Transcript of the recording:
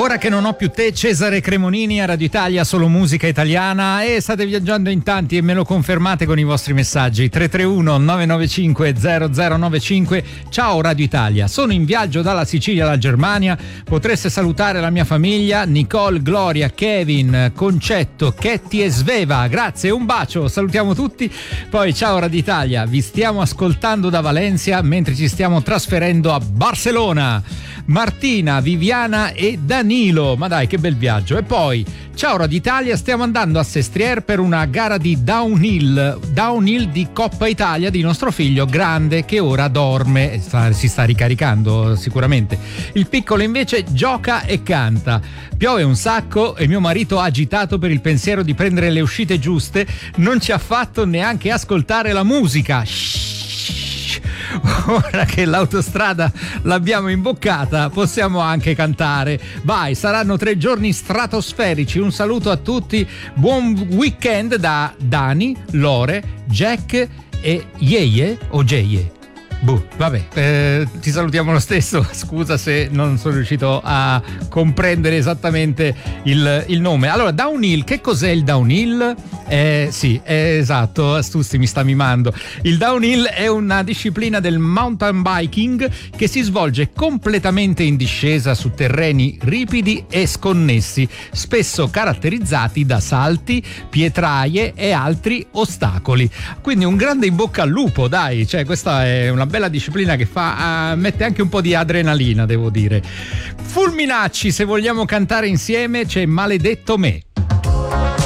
Ora che non ho più te, Cesare Cremonini a Radio Italia, solo musica italiana, e state viaggiando in tanti e me lo confermate con i vostri messaggi. 331 995 0095. Ciao Radio Italia, sono in viaggio dalla Sicilia alla Germania, potreste salutare la mia famiglia, Nicole, Gloria, Kevin, Concetto, Ketty e Sveva. Grazie, un bacio, salutiamo tutti. Poi ciao Radio Italia, vi stiamo ascoltando da Valencia mentre ci stiamo trasferendo a Barcellona. Martina, Viviana e Danilo, ma dai che bel viaggio. E poi ciao Radio Italia, stiamo andando a Sestriere per una gara di downhill di Coppa Italia di nostro figlio grande che ora dorme, si sta ricaricando sicuramente. Il piccolo invece gioca e canta. Piove un sacco e mio marito, agitato per il pensiero di prendere le uscite giuste, non ci ha fatto neanche ascoltare la musica. Ora che l'autostrada l'abbiamo imboccata possiamo anche cantare. Vai, saranno 3 giorni stratosferici. Un saluto a tutti, buon weekend da Dani, Lore, Jack e Yeie o Geie. Vabbè, ti salutiamo lo stesso, scusa se non sono riuscito a comprendere esattamente il nome. Allora, downhill, che cos'è il downhill? Sì, esatto, Astusti mi sta mimando. Il downhill è una disciplina del mountain biking che si svolge completamente in discesa su terreni ripidi e sconnessi, spesso caratterizzati da salti, pietraie e altri ostacoli. Quindi un grande in bocca al lupo, dai, cioè questa è una bella disciplina che mette anche un po' di adrenalina, devo dire. Fulminacci, se vogliamo cantare insieme c'è Maledetto me.